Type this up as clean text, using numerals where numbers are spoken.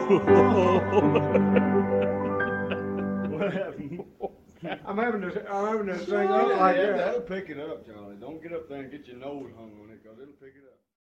What happened? I'm having this thing up like that. That'll pick it up, Charlie. Don't get up there and get your nose hung on it, because it'll pick it up.